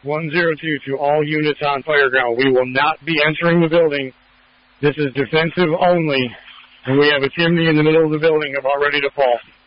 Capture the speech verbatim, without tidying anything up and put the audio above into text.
one zero two to all units on Fireground. We will not be entering the building. This is defensive only, and we have a chimney in the middle of the building about ready to fall.